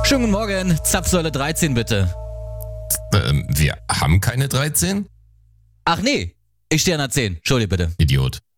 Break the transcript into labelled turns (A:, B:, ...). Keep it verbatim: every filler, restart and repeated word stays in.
A: Schönen guten Morgen, Zapfsäule dreizehn bitte.
B: Ähm, wir haben keine dreizehn?
A: Ach nee, ich stehe an der zehn. Entschuldige bitte.
B: Idiot.